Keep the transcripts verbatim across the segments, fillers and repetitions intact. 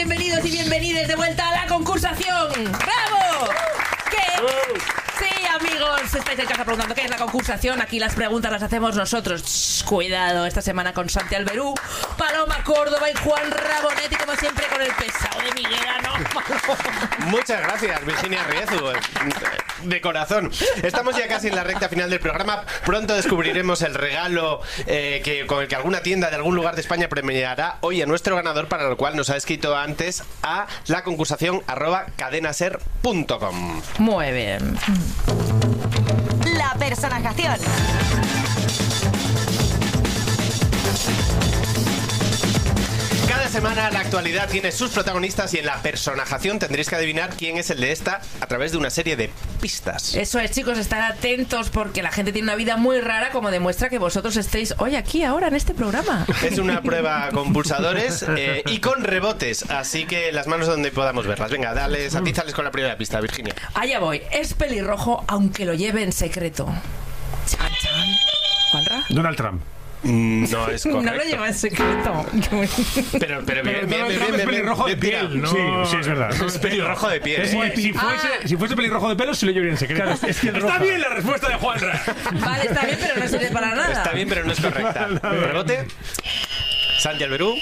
bienvenidos y bienvenidas de vuelta a la concursación. ¡Bravo! ¿Qué? Sí, amigos, estáis en casa preguntando qué es la concursación. Aquí las preguntas las hacemos nosotros. Shh, cuidado, esta semana con Santi Alberú, Paloma Córdoba y Juan Rabonetti, como siempre, con el pesado de Miguelano. Muchas gracias, Virginia Riezu. De corazón. Estamos ya casi en la recta final del programa. Pronto descubriremos el regalo eh, que, con el que alguna tienda de algún lugar de España premiará hoy a nuestro ganador, para lo cual nos ha escrito antes a la concursación arroba cadenaser punto com. Muy bien. La personajación. Cada semana la actualidad tiene sus protagonistas y en la personajación tendréis que adivinar quién es el de esta a través de una serie de pistas. Eso es, chicos, estar atentos porque la gente tiene una vida muy rara, como demuestra que vosotros estéis hoy aquí, ahora, en este programa. Es una prueba con pulsadores eh, y con rebotes, así que las manos donde podamos verlas. Venga, dales, atízales con la primera pista, Virginia. Allá voy. Es pelirrojo, aunque lo lleve en secreto. Chan, chan. ¿Juanra? Donald Trump. No es correcto. No lo lleva en secreto. Pero, pero bien, bien, bien, Donald bien, Trump es bien, pelirrojo de bien tirado. piel, ¿no? Sí, sí, es verdad. Es pelirrojo de piel. Si, ¿eh? si fuese, Ah. si fuese pelirrojo de pelo, se lo llevaría en secreto. Claro, es que Está roja. bien la respuesta de Juanra. Vale, está bien, pero no sirve para nada. Está bien, pero no es correcta. Rebote. Santi Alberú.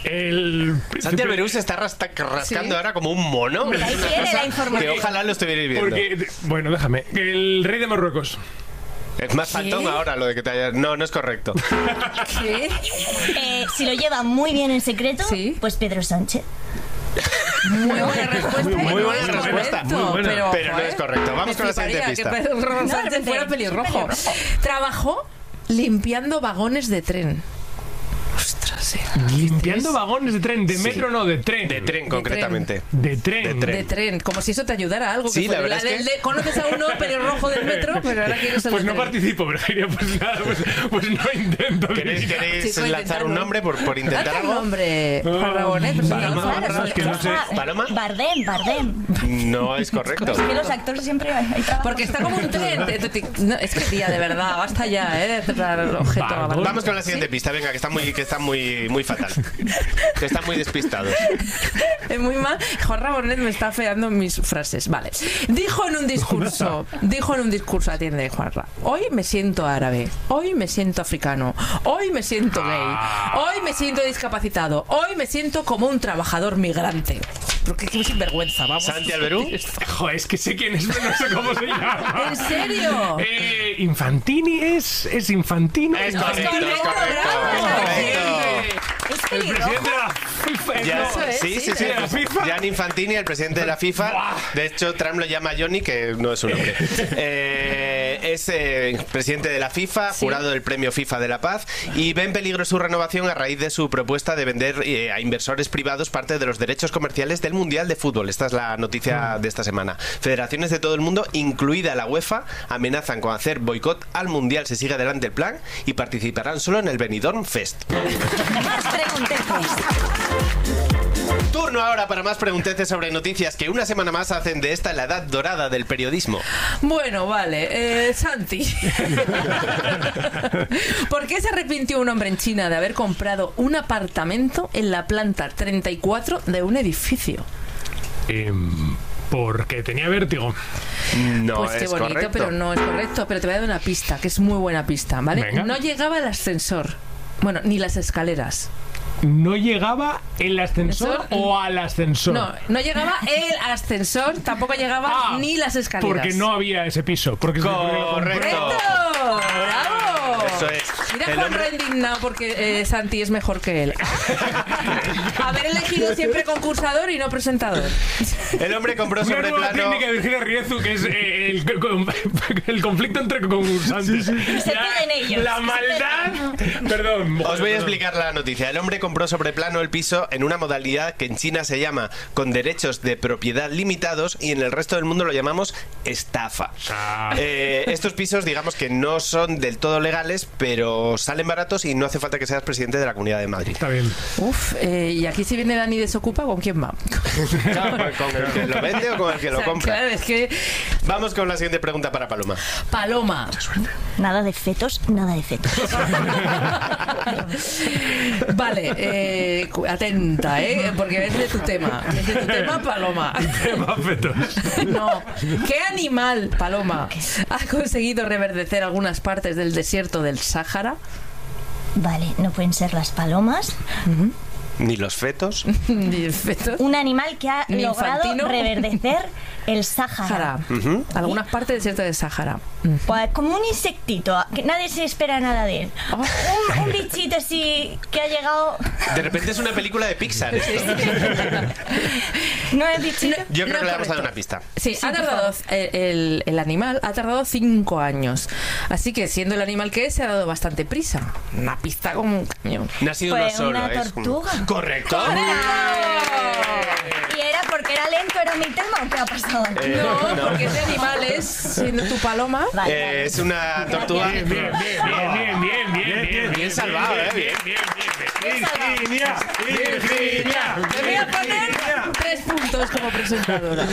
El Santi Alberú se está rasta- rascando Sí. ahora como un mono. Ahí Es una tiene cosa la información. que ojalá lo estuvierais viendo. Porque, bueno, déjame. El rey de Marruecos. Es más faltón ahora lo de que te haya... No, no es correcto. ¿Qué? Eh, si lo lleva muy bien en secreto, Sí. pues Pedro Sánchez. Muy buena respuesta. Muy y no buena es respuesta, correcto, muy buena. Pero, Pero no joder, es correcto. Vamos me con la siguiente fliparía pista. que Pedro No, Sánchez repite, fuera pelirrojo. pelirrojo. Trabajó limpiando vagones de tren. Ostras, eh. Limpiando vagones de tren. De metro, no, de tren. De tren, concretamente. De tren. De tren. De tren, como si eso te ayudara a algo. Sí, que la fuera verdad es del que- de- conoces a uno pelirrojo del metro, pero ahora quieres el Pues de no tren. participo, Virginia. Pues nada, pues, pues no intento. ¿Queréis, Virginia. queréis Sí, puedo lanzar intentarlo. un nombre por, por intentar Date el algo? nombre, Juan Rabonet, pero Paloma, sí, Paloma, claro, es que no sé. ¿Paloma? Bardem, Bardem. No es correcto. Es que los actores siempre hay trabajo. Porque está como un tren. Te- te- te- no, es que tía, de verdad, basta ya, ¿eh? De cerrar el objeto. Vamos. ¿vale? Vamos con la siguiente pista, venga, que está muy, que está muy, muy fatal. Que están muy despistados. Es muy mal. Juan Rabonet me está feando mis frases. Vale. Dijo en un discurso, dijo en un discurso, atiende, Juanra. Hoy me siento árabe. Hoy me siento africano. Hoy me siento gay. Hoy me siento discapacitado. Hoy me siento como un trabajador migrante. Porque qué sinvergüenza, vamos. Santi Alberú. Joder, es que sé quién es, pero no sé cómo se llama. ¿En serio? Eh, Infantini es. Es Infantino. Es No, correcto, es correcto, correcto. bravo. Correcto. Es El pelirrojo. presidente de la FIFA. Ya, no. Eso es, sí, sí, sí, sí. de la FIFA. Gianni Infantini, el presidente de la FIFA. De hecho, Trump lo llama Johnny, que no es su nombre. Eh, es eh, presidente de la FIFA, Sí. jurado del premio FIFA de la Paz, y ve en peligro su renovación a raíz de su propuesta de vender eh, a inversores privados parte de los derechos comerciales del Mundial de Fútbol. Esta es la noticia de esta semana. Federaciones de todo el mundo, incluida la UEFA, amenazan con hacer boicot al Mundial si sigue adelante el plan y participarán solo en el Benidorm Fest. Más pregunteces. Turno ahora para más pregunteces sobre noticias que una semana más hacen de esta la edad dorada del periodismo. Bueno, vale. Eh, Santi. ¿Por qué se arrepintió un hombre en China de haber comprado un apartamento en la planta treinta y cuatro de un edificio? Em, porque tenía vértigo. No Pues qué es bonito, correcto. pero no es correcto. Pero te voy a dar una pista, que es muy buena pista, ¿vale? Venga. No llegaba el ascensor. Bueno, ni las escaleras. ¿No llegaba el ascensor Ascensor, o al ascensor? No, no llegaba el ascensor, tampoco llegaba Ah, ni las escaleras. Porque no había ese piso. Porque porque lo compré. Correcto. ¡Correcto! ¡Bravo! Eso es. Mira El Juanra hombre- indignado porque eh, Santi es mejor que él. Haber elegido siempre concursador y no presentador. El hombre compró Una sobre nueva plano. técnica de Virginia Riezu, que es eh, el, el conflicto entre concursantes. Se La- queden ellos. La maldad. Perdón. Os voy a explicar la noticia. El hombre compró sobre plano el piso en una modalidad que en China se llama con derechos de propiedad limitados y en el resto del mundo lo llamamos estafa. Ah. Eh, estos pisos, digamos que no son del todo legales, pero salen baratos y no hace falta que seas presidente de la Comunidad de Madrid. Está bien. Uf, eh, y aquí si viene Dani Desocupa, ¿con quién va? Claro, ¿con el que lo vende o con el que O lo sea, compra? Claro, es que Vamos con la siguiente pregunta para Paloma. Paloma, Nada de fetos, nada de fetos. Vale, eh, cu- atenta, ¿eh? Porque es de tu tema. Es de tu tema, Paloma. Tema fetos. No. ¿Qué animal, Paloma, ha conseguido reverdecer algunas partes del desierto del Sáhara? Vale, no pueden ser las palomas. Ni los fetos. Ni el feto. Un animal que ha Ni logrado infantino. reverdecer el Sáhara. Sáhara. Ujú. Algunas partes del desierto del Sáhara. Pues como un insectito, que nadie se espera nada de él. Un, un bichito así que ha llegado... De repente es una película de Pixar. esto. ¿No es bichito? Yo creo No que le vamos a correcto. dar una pista. Sí, Sí, ha por tardado, favor. el, el- el animal ha tardado cinco años. Así que siendo el animal que es, se ha dado bastante prisa. Una pista como un camión. No ha sido Fue uno solo. una es como- tortuga. Correcto. ¿Y era porque era lento, era mi tema o qué ha pasado? Eh, No, no. porque ese animal es, siendo tu paloma, Vale, Eh, vale. es una tortuga. Bien, bien, bien, bien, bien, bien, bien, Bien salvado, eh, bien. Bien, bien, bien. Virginia, Virginia. le voy a poner tres puntos como presentadora.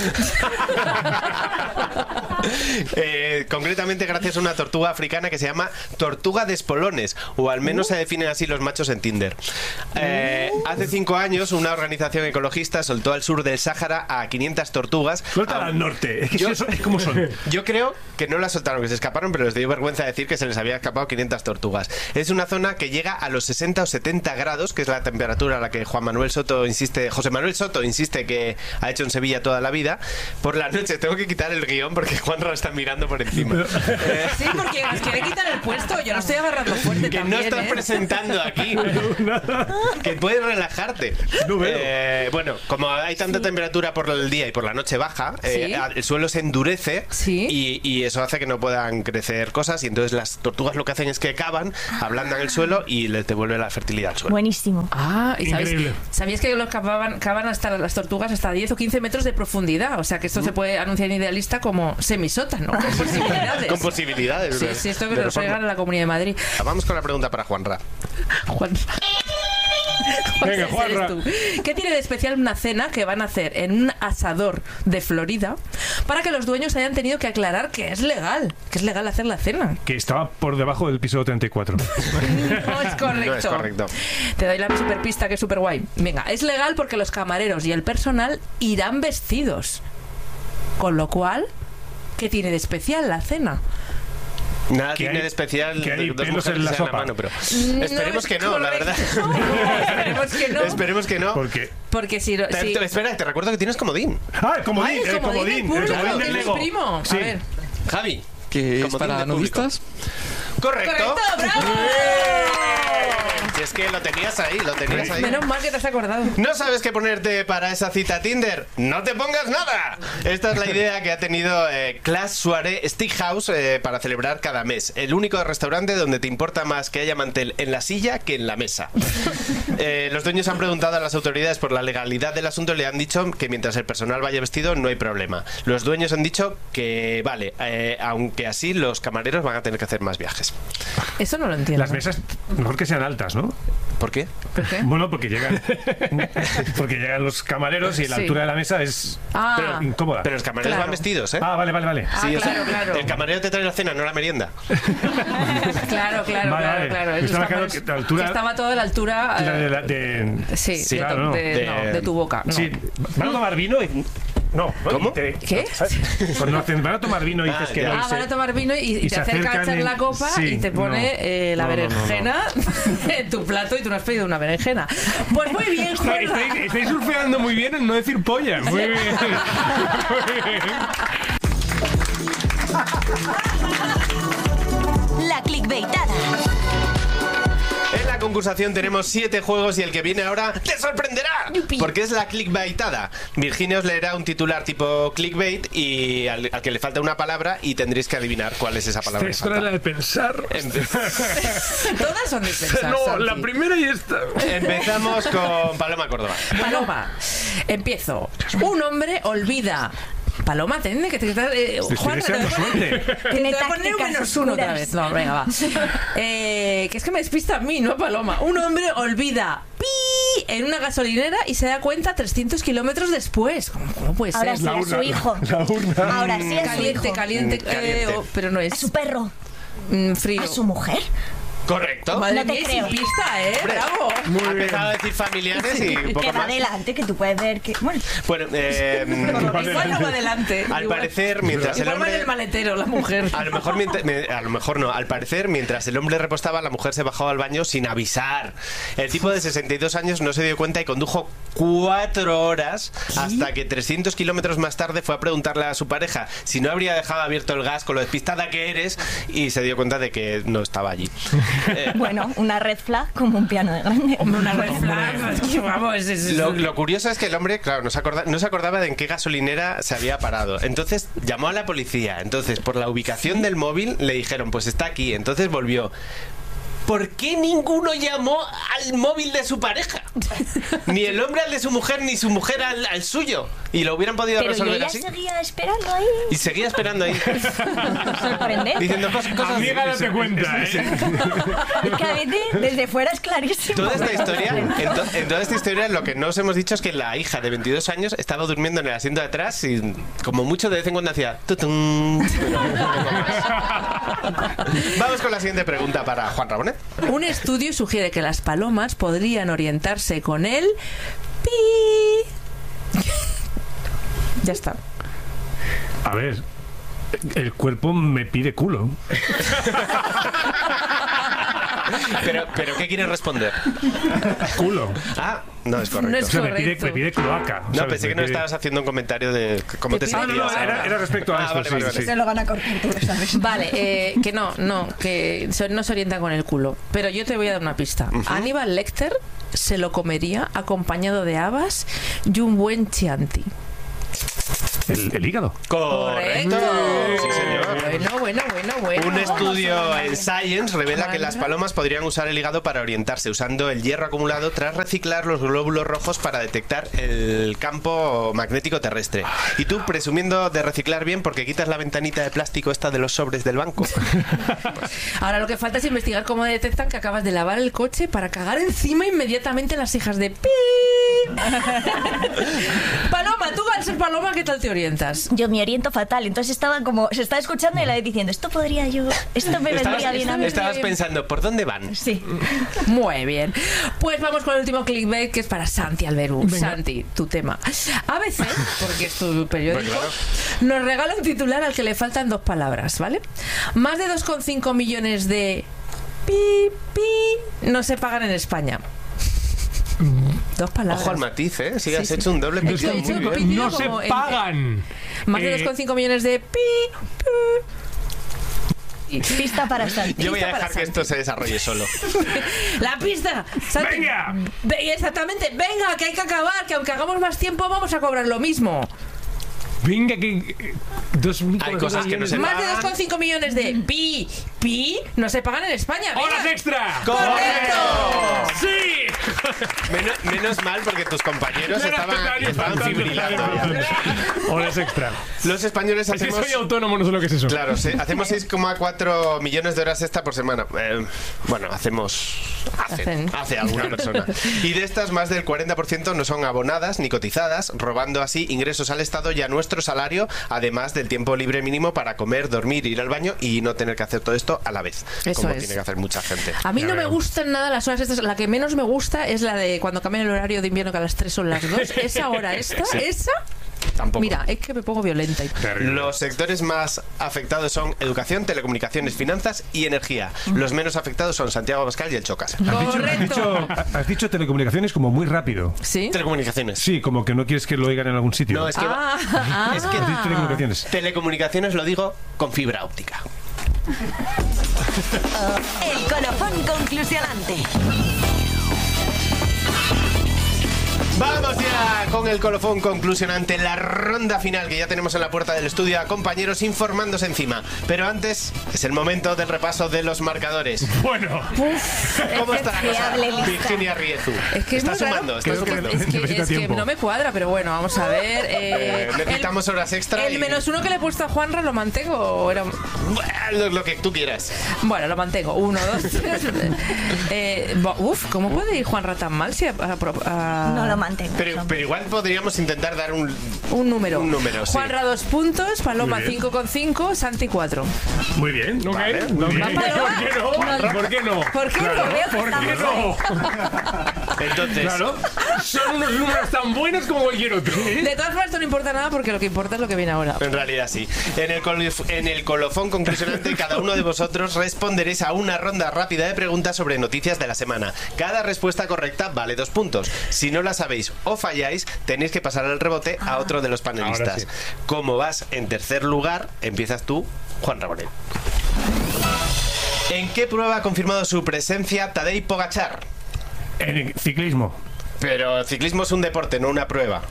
Eh, concretamente gracias a una tortuga africana que se llama tortuga de espolones, o al menos se definen así los machos en Tinder. Eh, hace cinco años una organización ecologista soltó al sur del Sáhara a quinientas tortugas. Suéltala Ah, al norte. Es que Yo- eso es como son. Yo creo que no las soltaron, que se escaparon, pero les dio vergüenza decir que se les había escapado quinientas tortugas. Es una zona que llega a los sesenta o setenta grados, que es la temperatura a la que Juan Manuel Soto insiste, José Manuel Soto insiste que ha hecho en Sevilla toda la vida. Por la noche tengo que quitar el guión porque Juanra está mirando por encima. Eh, Sí, porque nos quiere quitar el puesto. Yo lo estoy agarrando fuerte que también, no estás ¿eh? presentando aquí. Que puedes relajarte. No veo. Eh, bueno, como hay tanta temperatura por el día y por la noche baja, eh, Sí. el suelo se endurece Sí. y, y eso hace que no puedan crecer cosas, y entonces las tortugas lo que hacen es que cavan, ablandan el suelo y les devuelve la fertilidad al suelo. Buenísimo. Ah, y sabéis, Increíble. ¿sabíais que los cavaban, cavan hasta las tortugas hasta diez o quince metros de profundidad? O sea que esto se puede anunciar en Idealista como semisótano, con posibilidades. Con posibilidades. Sí, de- sí, esto que de nos reforma. oigan en la Comunidad de Madrid. Vamos con la pregunta para Juanra. Juan. Venga, Ese Juanra. eres tú. ¿Qué tiene de especial una cena que van a hacer en un asador de Florida para que los dueños hayan tenido que aclarar que es legal? Que es legal hacer la cena. Que estaba por debajo del piso treinta y cuatro. No es correcto. No es correcto. Te doy la super pista que es súper guay. Venga, es legal porque los camareros y el personal irán vestidos. Con lo cual, ¿qué tiene de especial la cena? Nada Que tiene hay- de especial que hay de dos pelos mujeres en la que se dan sopa. mano, pero No esperemos es que no, la verdad. correcto. Esperemos que no. Esperemos que no. Porque. Porque si... no- Te- si- te- espera, te recuerdo que tienes comodín. Ah, el comodín, Ay, el el comodín del comodín. El público, comodín del que es Lego. primo. Sí. A ver. Javi. Que es Comodín para de público. nudistas. Correcto. ¡Correcto! ¡Bravo! Si es que lo tenías ahí, lo tenías ahí. Menos mal que te has acordado. ¿No sabes qué ponerte para esa cita Tinder? ¡No te pongas nada! Esta es la idea que ha tenido eh, Class Soirée Steakhouse eh, para celebrar cada mes. El único restaurante donde te importa más que haya mantel en la silla que en la mesa. Eh, los dueños han preguntado a las autoridades por la legalidad del asunto y le han dicho que mientras el personal vaya vestido no hay problema. Los dueños han dicho que vale, eh, aunque así los camareros van a tener que hacer más viajes. Eso no lo entiendo. Las mesas, mejor que sean altas, ¿no? ¿Por qué? ¿Por qué? Bueno, porque llegan porque llegan los camareros y la Sí. altura de la mesa es Ah. pero incómoda. Pero los camareros Claro. van vestidos, ¿eh? Ah, vale, vale, vale. Ah, Sí, o sea, claro, claro. El camarero te trae la cena, no la merienda. Claro, claro, Vale, claro, vale. claro. Yo Esos estaba claro camareros- que la altura- que estaba todo a la altura... La de, eh, la- de- Sí, Sí, de, claro, to- no. de, De- no, de tu boca. No. Sí, van a tomar vino y no, ¿no? ¿Cómo? Y te- ¿Qué? ¿sabes? Pues no, van a tomar vino y dices Ah, que ya. no. y Ah, se- van a tomar vino y, y y te se acerca a acercan echar en- la copa sí, y te pone no. eh, la No, no, no, no. berenjena en tu plato y tú no has pedido una berenjena. Pues muy bien, Está- Juanra. Estáis, estáis surfeando muy bien en no decir polla. Muy bien. Muy bien. La clickbaitada. En la concursación tenemos siete juegos y el que viene ahora te sorprenderá. Yupi. Porque es la clickbaitada. Virginia os leerá un titular tipo clickbait y al, al que le falta una palabra y tendréis que adivinar cuál es esa palabra. que Esto era la falta. de pensar. Empe- Todas son de pensar, No, Santi. la primera y esta. Empezamos con Paloma Córdoba. Paloma, empiezo. Un hombre olvida. Paloma, tiene que te eh, Estoy Juan, te voy a deseando poner- suerte. te Tiene voy a poner un tácticas menos uno otra oscuras. vez. No, venga, va. Eh, que es que me despista a mí, no a Paloma. Un hombre olvida pi en una gasolinera y se da cuenta trescientos kilómetros después. ¿Cómo, cómo puede Ahora ser? sí, a su hijo. La urna. Ahora sí, a su Caliente, hijo. caliente, Mm, caliente. eh, oh, pero no A es. su perro. Mm, frío. ¿A su mujer? Correcto. Madre No te mía, creo. sin pista, ¿eh? Hombre, Bravo. Ha empezado a decir familiares y un Que poco va más. adelante, que tú puedes ver que... Bueno, Bueno, eh, Igual no va adelante. al Igual- parecer, mientras el Igual va en hombre... el maletero la mujer. A lo mejor mientras- me- a lo mejor no, al parecer mientras el hombre repostaba la mujer se bajaba al baño sin avisar. El tipo de sesenta y dos años no se dio cuenta y condujo cuatro horas hasta que trescientos kilómetros más tarde fue a preguntarle a su pareja si no habría dejado abierto el gas con lo despistada que eres y se dio cuenta de que no estaba allí. Eh, bueno, una red flag como un piano de grande. Hombre, una red flag. Es que, vamos, es, es- Lo, lo curioso es que el hombre, claro, no se, acorda- no se acordaba de en qué gasolinera se había parado. Entonces llamó a la policía. Entonces, por la ubicación del móvil, le dijeron, pues está aquí. Entonces volvió. ¿Por qué ninguno llamó al móvil de su pareja? Ni el hombre al de su mujer, ni su mujer al, al suyo. Y lo hubieran podido Pero y resolver ella así. seguía esperando ahí. Y seguía esperando ahí. Sorprendente. Diciendo cosas, cosas Amiga, date cuenta, ¿eh? Es que a veces desde fuera es clarísimo. Toda esta historia, en, to- en toda esta historia lo que no os hemos dicho es que la hija de veintidós años estaba durmiendo en el asiento de atrás y como mucho de vez en cuando hacía tutum. Pero un poco más. Vamos con la siguiente pregunta para Juan Rabonet. Un estudio sugiere que las palomas podrían orientarse con el pi. Ya está. A ver, el cuerpo me pide culo. Pero, pero ¿qué quieres responder? Culo. Ah, no es correcto. No es O sea, me pide, correcto. me pide cloaca. No, ¿sabes? pensé Me que no pide- estabas haciendo un comentario de cómo te Te pide Ah, no, sentías. no, era, era respecto a Ah, esto, vale, sí, vale, vale. sí. Se lo van a cortar, tú lo sabes. Vale, eh, que no, no, que se- no se orienta con el culo. Pero yo te voy a dar una pista. Aníbal Lecter se lo comería acompañado de habas y un buen chianti. El, el hígado. Correcto. Sí, señor. Bueno, bueno, bueno, bueno. Un estudio en Science revela que las Juanra. palomas podrían usar el hígado para orientarse usando el hierro acumulado tras reciclar los glóbulos rojos para detectar el campo magnético terrestre. Y tú presumiendo de reciclar bien porque quitas la ventanita de plástico esta de los sobres del banco. Ahora lo que falta es investigar cómo detectan que acabas de lavar el coche para cagar encima inmediatamente las hijas de pi. Paloma, tú al ser paloma, ¿qué tal te orientas? Yo me oriento fatal, entonces estaba como, se estaba escuchando y la vez diciendo, esto podría yo, esto me Estabas, vendría bien a mí. estabas pensando, ¿por dónde van? Sí. Muy bien. Pues vamos con el último clickbait que es para Santi Alberú. Santi, tu tema. A B C, porque es tu periódico, Pues claro. nos regala un titular al que le faltan dos palabras, ¿vale? Más de dos coma cinco millones de pi, pi no se pagan en España. Dos palabras. Ojo al matiz, ¿eh? Sí, Sí, has sí. hecho un doble No pitido sé, muy he hecho bien. un pitido No se como en- pagan. Más de Eh, dos coma cinco millones de pi, pi. Pista para Santi. Yo voy a Pista para dejar que Santi. esto se desarrolle solo. La pista. Santi. ¡Venga! Ve- Exactamente. Venga, que hay que acabar, que aunque hagamos más tiempo vamos a cobrar lo mismo. Venga, que. eh, Dos, Hay cosas que no se Más de pagan. dos coma cinco millones de pi, pi, no se pagan en España. Venga. ¡Horas extra! ¡Correcto! ¡Sí! Menos, menos mal porque tus compañeros estaban, aquí, estaban fibrilando ya. Horas extra. Los españoles Es que hacemos... soy autónomo, no sé lo que es eso. Claro, sí, hacemos seis coma cuatro millones de horas extra por semana. Eh, bueno, hacemos... Hacen, Hacen. hace alguna persona. Y de estas, más del cuarenta por ciento no son abonadas ni cotizadas, robando así ingresos al Estado y a nuestro salario, además del tiempo libre mínimo para comer, dormir, ir al baño y no tener que hacer todo esto a la vez. Eso como es. tiene que hacer mucha gente. A mí Ya no me veo. gustan nada las horas estas. La que menos me gusta es la de cuando cambian el horario de invierno, que a las tres son las dos. Esa hora esta, esa. Tampoco. Mira, es que me pongo violenta. y- Terrible. Los sectores más afectados son educación, telecomunicaciones, finanzas y energía. Los menos afectados son Santiago Abascal y el Chocas. Has dicho, has, Correcto. dicho, has dicho telecomunicaciones como muy rápido. ¿Sí? Telecomunicaciones. Sí, como que no quieres que lo oigan en algún sitio. No, es que... Ah, ah. Es que Has dicho telecomunicaciones. telecomunicaciones lo digo con fibra óptica. El colofón conclusionante. Vamos ya con el colofón conclusionante, la ronda final que ya tenemos en la puerta del estudio a compañeros informándose encima. Pero antes es el momento del repaso de los marcadores. Bueno, ¿Cómo está la cosa? fiable lista. Virginia Riezu. Es que es está muy raro. sumando, está Creo que sumando. Es que, Necesita es que tiempo. no me cuadra, pero bueno, vamos a ver. Eh, eh, necesitamos el- horas extra El y- menos uno que le he puesto a Juanra, ¿lo mantengo o era...? Bueno, lo, lo que tú quieras. Bueno, lo mantengo. Uno, dos, tres. Eh, bo- uf, ¿cómo puede ir Juanra tan mal si a- a- a- No lo mantengo. Pero, pero igual igual podríamos intentar dar un, Un número. Un número, sí. Juanra dos puntos, Paloma Muy bien. cinco con cinco, Santi cuatro. Muy bien, ok. Vale, Muy muy bien. bien. ¿Por qué no? ¿Por qué no? ¿Por qué Claro, no? Veo que ¿por qué estamos no? Entonces, Claro, son unos números tan buenos como cualquier otro. De todas formas, esto no importa nada porque lo que importa es lo que viene ahora. en realidad sí. En el, colif- en el colofón conclusionante, cada uno de vosotros responderéis a una ronda rápida de preguntas sobre noticias de la semana. Cada respuesta correcta vale dos puntos. Si no la sabéis o falláis, tenéis que pasar el rebote a otro de los panelistas. Ahora sí. Como vas en tercer lugar, empiezas tú, Juan Rabonet. ¿En qué prueba ha confirmado su presencia Tadej Pogačar? En el ciclismo. Pero ciclismo es un deporte, no una prueba.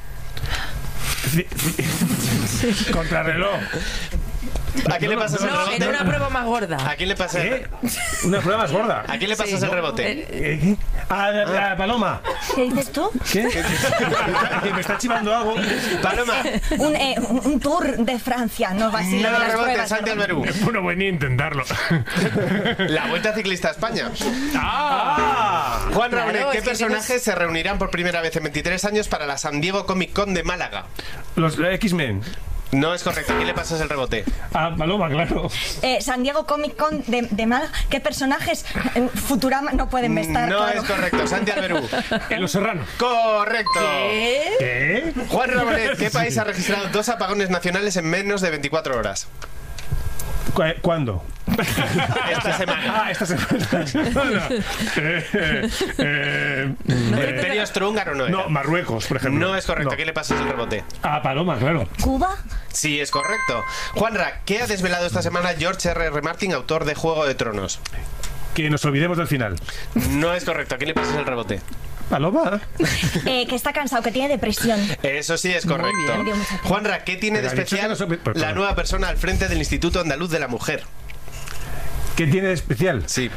Contrarreloj. ¿A quién le pasas el No, rebote? en una prueba más gorda. ¿A quién le pasas el, ¿Eh? Una prueba más gorda. ¿A quién le pasas Sí. el rebote? Eh, ¿Eh, qué? Ah, la, la paloma. ¿Qué dices tú? ¿Qué? Que me está chivando algo. Paloma, Un, eh, un un tour de Francia, no va a ser lo de no las rebote, pruebas. Santi ¿no? Alberú. Bueno, voy ni a intentarlo. La Vuelta Ciclista a España. ¡Ah! Juan Claro, Rabonet, ¿qué es que personajes se reunirán por primera vez en veintitrés años para la San Diego Comic Con de Málaga? Los X-Men. No es correcto, ¿a quién le pasas el rebote? Ah, paloma, claro. Eh, San Diego Comic Con de, de Málaga. ¿Qué personajes en Futurama no pueden estar? No claro. es correcto, Santi Alberú. En Los Serranos. Correcto. ¿Eh? ¿Qué? Juan Rabonet, ¿qué país ha registrado dos apagones nacionales en menos de veinticuatro horas? ¿Cu- ¿Cuándo? Esta semana. Ah, esta semana. Bueno, eh, eh, eh, ¿El Imperio Austrohúngaro no era? no, Marruecos, por ejemplo. No es correcto, ¿a No. quién le pasas el rebote? Ah, paloma, claro. ¿Cuba? Sí, es correcto. Juanra, ¿qué ha desvelado esta semana George R R. Martin, autor de Juego de Tronos? Que nos olvidemos del final. No es correcto, ¿a quién le pasas el rebote? Paloma. Eh, que está cansado, que tiene depresión. Eso sí es correcto. bien. Me dio mucha pena. Juanra, ¿qué tiene de Pero ha dicho especial que no se- pero, la claro. nueva persona al frente del Instituto Andaluz de la Mujer? ¿Qué tiene de especial? Sí.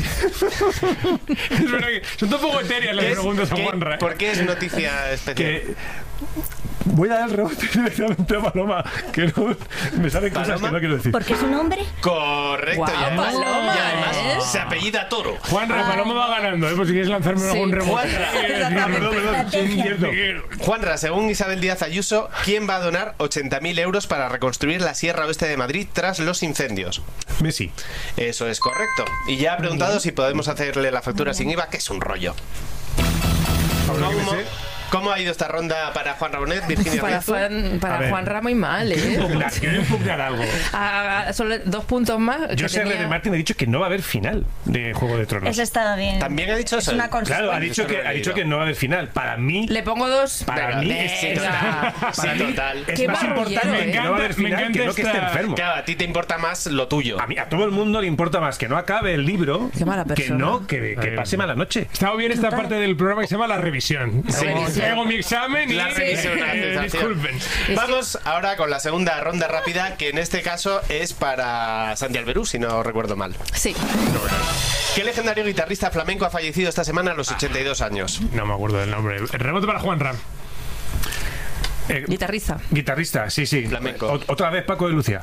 Es verdad que son un poco etéreas las ¿Qué es- preguntas a qué- Juanra. ¿eh? ¿Por qué es noticia especial? Que voy a dar el rebote directamente a Paloma, que no me salen cosas ¿Paloma? que no quiero decir. ¿Porque es un hombre? Correcto. Guau, y además, Paloma, y además ¿eh? se apellida Toro. Juanra, Paloma va ganando, ¿eh? Pues si quieres lanzarme Sí. algún rebote. Juanra. Eh, Perdón, perdón, perdón, sí, estrategia. cierto. Juanra, según Isabel Díaz Ayuso, ¿quién va a donar ochenta mil euros para reconstruir la Sierra Oeste de Madrid tras los incendios? Messi. Eso es correcto. Y ya ha preguntado si podemos hacerle la factura sin I V A, que es un rollo. Ahora que me ¿Cómo, sé. cómo ha ido esta ronda para Juan Rabonet, Virginia Para, Riezu? Juan, A para ver. Juan Ramos y mal, ¿eh? Impugnar, quiero impugnar algo. A- a- solo dos puntos más. que Yo sé, tenía- de Martin me ha dicho que no va a haber final de Juego de Tronos. Eso estaba bien. También ha dicho Es eso. una cosa. Claro, ha Eso dicho, no que, lo he ha dicho leído. que no va a haber final. Para mí, Le pongo dos. para Venga, mí venga. es, Sí, Venga. total. para Sí, mí total. es Qué más marrullero, importante ¿eh? que no va a haber Me final que encanta no que esté esta- enfermo. Claro, a ti te importa más lo tuyo. A mí, a todo el mundo le importa más que no acabe el libro Qué mala que persona. no, que, que pase mala noche. Estaba bien esta parte del programa que se llama La Revisión. Sí. Hago mi examen y La revisión, la eh, sensación. disculpen. Vamos ahora con la segunda ronda rápida, que en este caso es para Santi Alberú, si no recuerdo mal. Sí. ¿Qué legendario guitarrista flamenco ha fallecido esta semana a los ochenta y dos años? No me acuerdo del nombre. El rebote para Juan Ram. Eh, Guitarrista. guitarrista, sí, sí. Flamenco. O- otra vez Paco de Lucia.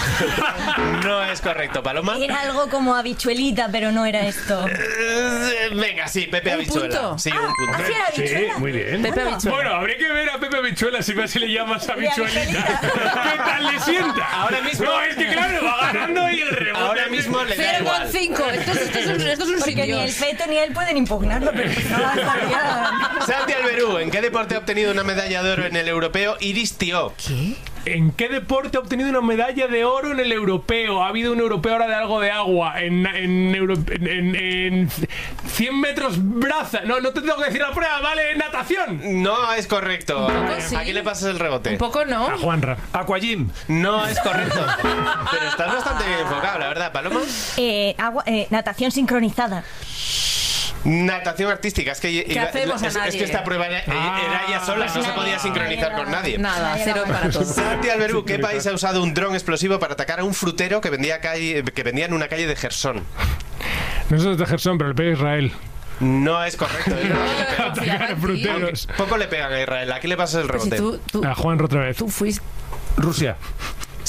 No es correcto, Paloma. Era algo como habichuelita, pero no era esto. Eh, Venga, sí, Pepe ¿Un Habichuela. punto? Sí, un punto. ¿Ah, sí era Sí, habichuela? muy bien. Pepe Habichuela. Bueno, habría que ver a Pepe Habichuela si más se le llamas De habichuelita. habichuelita. ¿Qué tal le sienta? Ahora mismo- No, es que claro, va ganando y el rebote. Ahora mismo le da cero igual. coma cinco. Esto, es- esto es un, esto es un Porque sin ni el Dios. feto ni él pueden impugnarlo, pero no va a estar ya. Santi Alberú, ¿en qué deporte ha obtenido una medalla de oro en el europeo Iris Tío? ¿En qué deporte ha obtenido una medalla de oro en el europeo? Ha habido un europeo ahora de algo de agua. En, en, Euro- en, en- en cien metros braza. No, no te tengo que decir la prueba, ¿vale? Natación. No es correcto. Un poco sí. ¿A quién le pasas el rebote? Un poco no. A Juan Ram. Aquajim. No es correcto. Pero estás bastante bien enfocado, la verdad, Paloma. Eh, agua, eh, natación sincronizada. Natación artística. Es que, iba- hacemos a es, es nadie? que esta prueba era, era ella sola, no se podía sincronizar con nadie. Nada, cero para todos. Santi Alberú, ¿qué país ha usado un dron explosivo para atacar a un frutero que vendía, calle, que vendía en una calle de Gersón? No es de Gerson, pero el pega Israel. No es correcto. ¿eh? Atacar a fruteros. Poco le pegan a Israel. ¿A quién le pasas el Pues si rebote? tú, tú, A Juan otra vez. tú fuiste. Rusia.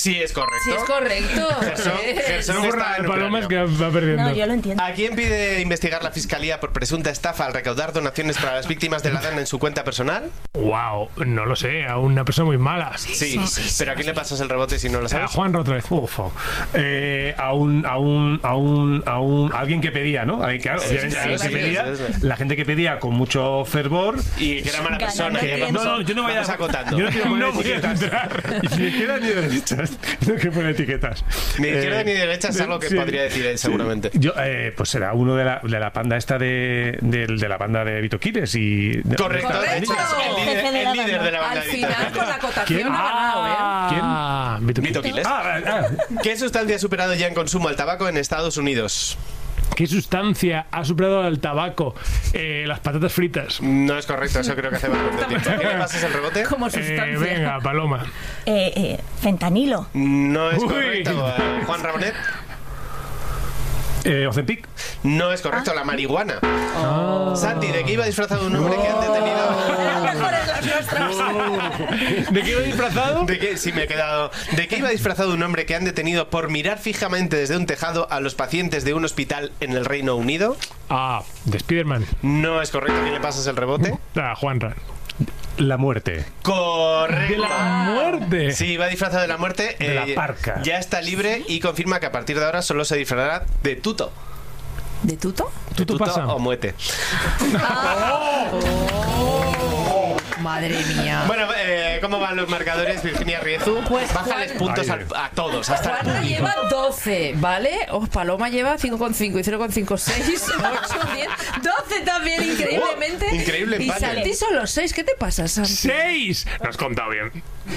Sí, es correcto. Sí, es correcto. Gerson, Eh, Gerson No, está en Paloma es que Ucrania. va perdiendo. No, yo lo entiendo. ¿A quién pide investigar la Fiscalía por presunta estafa al recaudar donaciones para las víctimas de la DANA en su cuenta personal? Wow, no lo sé, a una persona muy mala. Sí, pero ¿a quién le pasas el rebote si no lo A sabes? Juan otra vez. Ufo. Eh, a un a un a un a un a alguien que pedía, ¿no? Alguien que, claro, Sí, obviamente, sí, a alguien sí, que sí, pedía, sí, sí. la gente que pedía con mucho fervor. Y que era mala Ganando persona. que tiempo. No, no, yo no voy a Vamos acotando. Yo no quiero poner No voy a etiquetas. entrar. Y ni de izquierda ni de derechas. No quiero poner etiquetas. Ni de izquierda Eh, ni de derecha es algo que sí. podría decir él, seguramente. Yo, eh, pues será uno de la, de la panda esta de, de, de la banda de Vito Quiles y... Correcto, de hecho, es el líder, Jefe de la el líder de la banda Al de final, Vito con la acotación ¿Quién? ha ganado, ¿eh? Ah, Vito Vito Quiles. Quiles. Ah, ah, ¿Qué sustancia ha superado ya en consumo el tabaco en Estados Unidos? ¿Qué sustancia ha superado al tabaco? Eh, las patatas fritas. No es correcto, eso creo que hace bastante tiempo. ¿A quién le pasas el rebote? Como Eh, sustancia. venga, Paloma. Eh, eh, fentanilo. No es Uy. correcto. Eh, Juan Rabonet. eh, Ozempic. No es correcto, la marihuana. Santi, ¿de qué iba disfrazado un hombre que han detenido? Las mejores las nuestras. ¿De qué iba disfrazado? ¿De qué? Sí, me he quedado. ¿De qué iba disfrazado un hombre que han detenido por mirar fijamente desde un tejado a los pacientes de un hospital en el Reino Unido? Ah, de Spiderman. No es correcto. ¿A quién le pasas el rebote? Ah, Juanra. La muerte. Correcto. De la muerte. Sí, va disfrazado de la muerte. De la parca. Ya está libre y confirma que a partir de ahora solo se disfrazará de tuto. ¿De tuto? De Tuto pasa. o muete. Madre mía. Bueno, eh, ¿cómo van los marcadores, Virginia Riezu? Pues, Bájales Juan- puntos Ay, al- a todos, hasta el Juanra público. lleva doce, ¿vale? Oh, Paloma lleva cinco coma cinco y cero coma cinco, seis, ocho, diez, doce también, increíblemente. Oh, increíble Y empate. Santi solo seis. ¿Qué te pasa, Santi? ¡Seis! Lo has contado bien.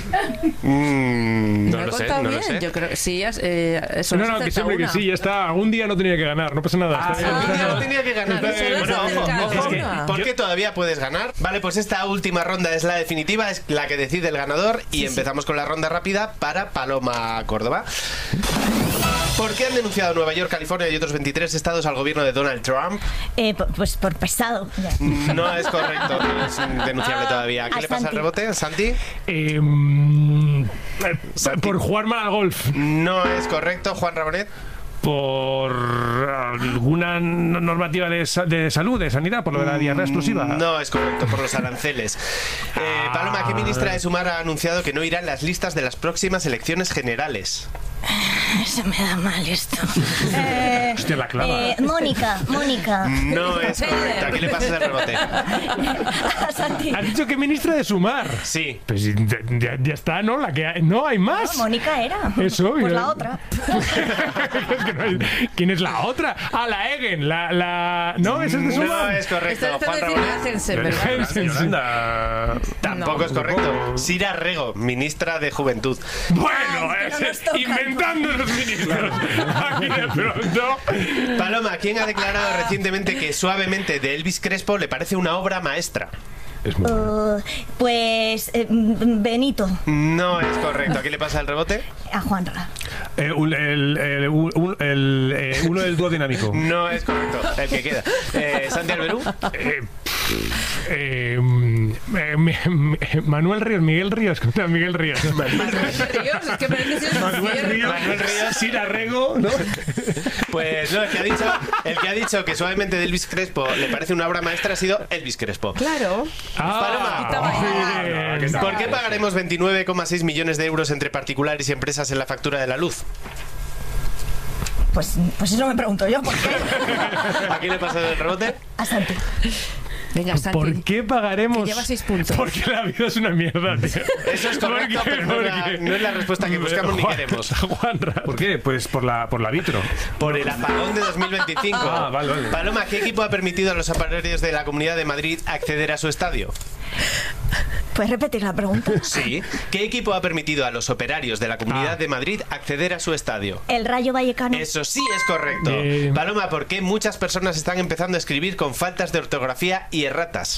Mm, no, ¿No he lo sé, contado no bien? lo sé. Yo creo que sí. has- Eh, eso No, has no, que acertado siempre que una. sí, ya está. Algún día no tenía que ganar, no pasa nada. Está bien. Algún día no tenía que ganar. Está bien. Solo has Bueno, ojo, acertado ojo, una. porque todavía puedes ganar. Vale, pues esta última ronda es la definitiva, es la que decide el ganador. Y empezamos con la ronda rápida para Paloma Córdoba. ¿Por qué han denunciado Nueva York, California y otros veintitrés estados al gobierno de Donald Trump? Eh, pu- pues por pesado. Ya. No es correcto, no es denunciable todavía. ¿A qué A le pasa el Santi. rebote, Santi? Eh, mm, eh, Santi. por jugar mal al golf. No es correcto, Juan Rabonet. Por alguna n- normativa de, sa- de salud, de sanidad, por lo de la diarrea explosiva. No es correcto, por los aranceles. Eh, Paloma, ¿qué ministra de Sumar ha anunciado que no irá en las listas de las próximas elecciones generales? Se me da mal esto. Eh, Hostia, la clava. eh, Mónica, Mónica. No es correcto. ¿A qué le pasas el rebote? A Santi. Has dicho que ministra de Sumar. Sí. Pues sí, ya, ya- ya está, ¿no? La que hay- no hay más. Mónica era. Eso, Pues y- la otra. Es que no hay- ¿Quién es la otra? Ah, la Egen, la, la... ¿No? ¿Esa es de No Sumar? es correcto, Esto Juan es decir, Rabonet. Hansen, ¿verdad? Hansen, sí. Yolanda. Tampoco No. es correcto. Sira Rego, ministra de Juventud. Bueno, Ay, que no es- nos toca. inventando los ministros. Aquí de pronto. Paloma, ¿quién ha declarado recientemente que Suavemente de Elvis Crespo le parece una obra maestra? Es muy bueno. Uh, pues eh, mm, Benito. No es correcto. ¿A qué le pasa el rebote? A Juanra. Eh, un- el, el- un- un- el, eh, uno del dúo dinámico. No es correcto. El que queda. Eh, Santi Alberú. Eh, eh, mm, eh, mi- mi- Manuel Ríos, Miguel Ríos, ¿cómo se llama Miguel Ríos? Ríos, es que parece que es Manuel Ríos, Manuel Ríos. Sira Rego, ¿no? Pues no, el que ha dicho, el que ha dicho que Suavemente de Elvis Crespo le parece una obra maestra ha sido Elvis Crespo. Claro. Ah, Paloma. bien. ¿Por qué pagaremos veintinueve coma seis millones de euros entre particulares y empresas en la factura de la luz? Pues, pues eso me pregunto yo. ¿Por qué? ¿A quién le pasa el rebote? A Santi. Venga, Santi. ¿Por qué pagaremos? Que lleva seis puntos. Porque la vida es una mierda, tío. Eso es correcto, ¿Por qué? pero no es, la, ¿Por qué? no es la respuesta que buscamos ni Juan- queremos. Juanra. ¿Por qué? Pues por la, por la vitro. Por el apagón de dos mil veinticinco. Ah, vale, vale. Paloma, ¿qué equipo ha permitido a los operarios de la Comunidad de Madrid acceder a su estadio? ¿Puedes repetir la pregunta? Sí. ¿Qué equipo ha permitido a los operarios de la Comunidad Ah. de Madrid acceder a su estadio? El Rayo Vallecano. Eso sí es correcto. Bien. Paloma, ¿por qué muchas personas están empezando a escribir con faltas de ortografía y erratas?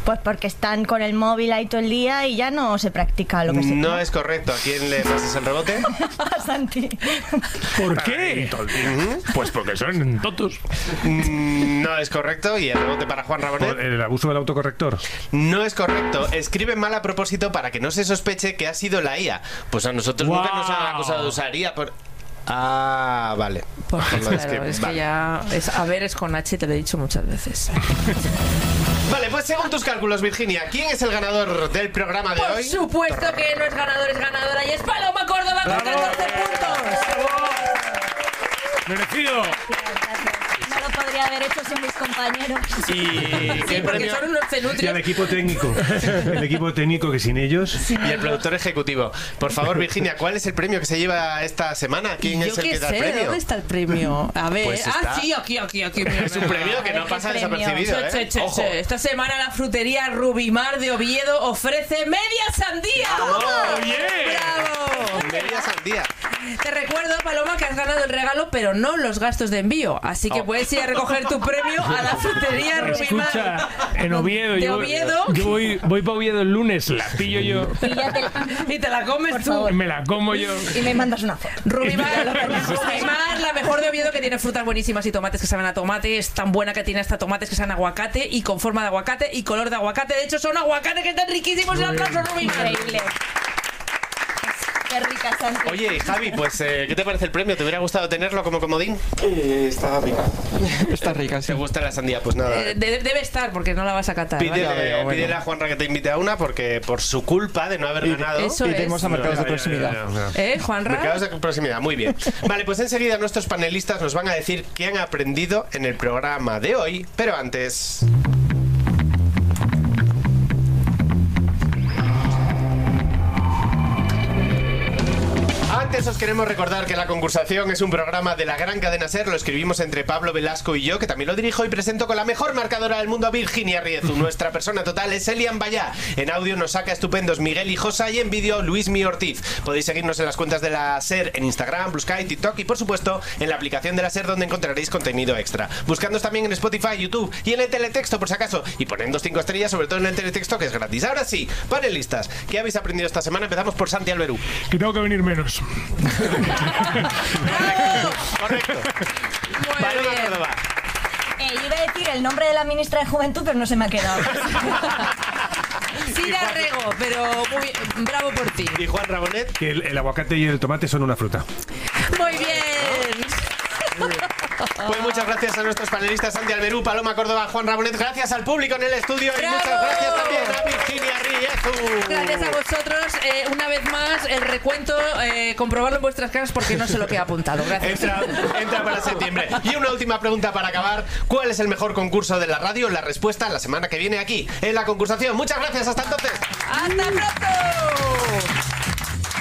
Pues porque están con el móvil ahí todo el día y ya no se practica lo que se No es correcto. ¿A quién le pasas el rebote? A Santi. ¿Por qué? Pues porque son tontos. Mm, No es correcto. ¿Y el rebote para Juan Rabonet? El abuso del autocorrector. No es correcto. Escribe mal a propósito para que no se sospeche que ha sido la I A. Pues a nosotros Wow. nunca nos han acusado de usar I A por... Ah, vale. Pues Por lo de claro, escribir. es Vale. que ya... Es, a ver, es con H, te lo he dicho muchas veces. Vale, pues según tus cálculos, Virginia, ¿quién es el ganador del programa de Por hoy? supuesto que no es ganador, es ganadora y es Paloma Córdoba con catorce puntos. ¡Merecido! No lo podría haber hecho sin mis compañeros. Y Sí, ¿qué porque premio? son unos Y al cenutrios. equipo técnico. El equipo técnico que sin ellos. Y el productor ejecutivo. Por favor, Virginia, ¿cuál es el premio que se lleva esta semana? ¿Quién Yo es el qué que da el sé, premio? ¿dónde está el premio? A ver, Pues ah, está. sí, aquí, aquí, aquí. mira, Es un mira. premio que no ¿Qué pasa premio? desapercibido, Che, che, ¿eh? che, Ojo. che. Esta semana la frutería Rubimar de Oviedo ofrece media sandía. ¡Oye! ¡Bravo! Media sandía. Te recuerdo, Paloma, que has ganado el regalo, pero no los gastos de envío. Así que Oh. puedes ir a recoger tu premio a la frutería Rubimar. Escucha, en Oviedo, ¿De yo, Oviedo? yo voy, voy para Oviedo el lunes, la pillo yo, Y te la comes Por tú. favor. me la como yo. Y me mandas una foto. Rubimar, Rubimar, la mejor de Oviedo, que tiene frutas buenísimas y tomates que saben a tomate. Es tan buena que tiene hasta tomates que saben a aguacate y con forma de aguacate y color de aguacate. De hecho, son aguacates que están riquísimos. Un aplauso, Rubimar. Increíble. Qué rica, Santi. Oye, Javi, pues, eh, ¿qué te parece el premio? ¿Te hubiera gustado tenerlo como comodín? Eh, está rica. Está rica, sí. ¿Te gusta la sandía? Pues nada. Eh, de- debe estar, porque no la vas a catar. ¿vale? Pídele, ya veo, bueno. pídele a Juanra que te invite a una porque por su culpa de no haber ganado. Eso Iremos es. a mercados de Ya, ya, ya, proximidad. ya, ya. ¿Eh, Juanra? Mercados de proximidad, muy bien. Vale, pues enseguida nuestros panelistas nos van a decir qué han aprendido en el programa de hoy, pero antes... Antes os queremos recordar que La Concursación es un programa de la gran cadena SER. Lo escribimos entre Pablo Velasco y yo, que también lo dirijo y presento con la mejor marcadora del mundo, Virginia Riezu. Nuestra persona total es Elian Bayá. En audio nos saca estupendos Miguel Hijosa y en vídeo Luismi Ortiz. Podéis seguirnos en las cuentas de la SER en Instagram, Blue Sky, TikTok y por supuesto en la aplicación de la SER, donde encontraréis contenido extra. Buscándonos también en Spotify, YouTube y en el teletexto por si acaso. Y poniendo cinco estrellas, sobre todo en el teletexto, que es gratis. Ahora sí, panelistas, ¿qué habéis aprendido esta semana? Empezamos por Santi Alberú. Que tengo que venir menos. Correcto. Muy Paloma bien. Córdoba. Eh, yo iba a decir el nombre de la ministra de Juventud, pero no se me ha quedado. Sí, la rego, pero muy bien. Bravo por ti. Y Juan Rabonet. Que el, el aguacate y el tomate son una fruta. Muy bien. Pues muchas gracias a nuestros panelistas Santi Alberú, Paloma Córdoba, Juan Rabonet. Gracias al público en el estudio y ¡Bravo! muchas gracias también a Virginia Riezu. Gracias a vosotros. Eh, una vez más, el recuento, eh, comprobarlo en vuestras casas porque no sé lo que he apuntado. Gracias. Entra, entra para septiembre. Y una última pregunta para acabar. ¿Cuál es el mejor concurso de la radio? La respuesta la semana que viene aquí, en La Concursación. Muchas gracias, hasta entonces. ¡Hasta pronto!